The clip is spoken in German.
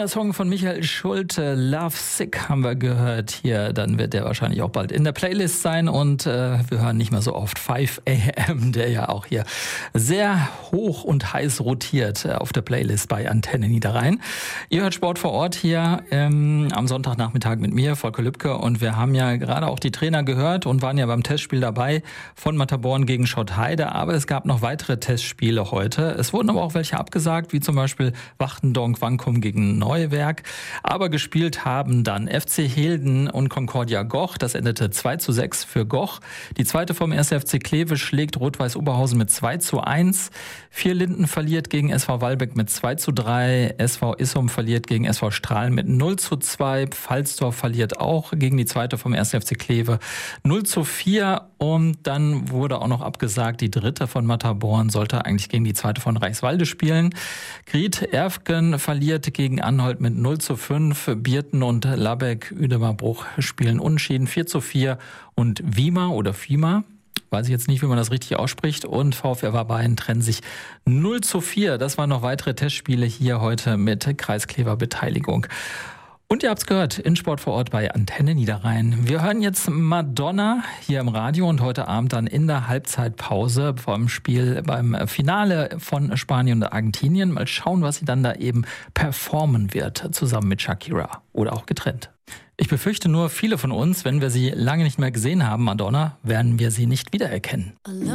Neuer Song von Michael Schulte, Love Sick, haben wir gehört hier. Dann wird der wahrscheinlich auch bald in der Playlist sein. Und wir hören nicht mehr so oft 5 AM, der ja auch hier sehr hoch und heiß rotiert auf der Playlist bei Antenne Niederrhein. Ihr hört Sport vor Ort hier am Sonntagnachmittag mit mir, Volker Lübke. Und wir haben ja gerade auch die Trainer gehört und waren ja beim Testspiel dabei von Matterborn gegen Schottheide. Aber es gab noch weitere Testspiele heute. Es wurden aber auch welche abgesagt, wie zum Beispiel Wachtendonk-Wankum gegen Neuwerk. Aber gespielt haben dann FC Hilden und Concordia Goch. Das endete 2:6 für Goch. Die zweite vom 1. FC Kleve schlägt Rot-Weiß Oberhausen mit 2:1. Vierlinden verliert gegen SV Walbeck mit 2:3. SV Issum verliert gegen SV Strahlen mit 0:2. Pfalzdorf verliert auch gegen die zweite vom 1. FC Kleve 0:4. Und dann wurde auch noch abgesagt, die dritte von Matterborn sollte eigentlich gegen die zweite von Reichswalde spielen. Gried-Erfgen verliert gegen Anholt mit 0:5. Birten und Labbeck-Uedemerbruch spielen unentschieden 4:4. Und Wima oder Fima, weiß ich jetzt nicht, wie man das richtig ausspricht, und VfR Wabein trennen sich 0:4. Das waren noch weitere Testspiele hier heute mit Kreisklever Beteiligung. Und ihr habt's gehört, in Sport vor Ort bei Antenne Niederrhein. Wir hören jetzt Madonna hier im Radio und heute Abend dann in der Halbzeitpause vom Spiel beim Finale von Spanien und Argentinien. Mal schauen, was sie dann da eben performen wird, zusammen mit Shakira oder auch getrennt. Ich befürchte nur, viele von uns, wenn wir sie lange nicht mehr gesehen haben, Madonna, werden wir sie nicht wiedererkennen.